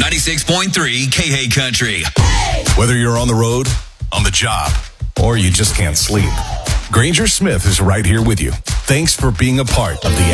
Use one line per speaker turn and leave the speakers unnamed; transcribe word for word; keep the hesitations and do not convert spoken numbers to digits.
ninety-six point three K-Hay Country.
Whether you're on the road, on the job, or you just can't sleep, Granger Smith is right here with you. Thanks for being a part of the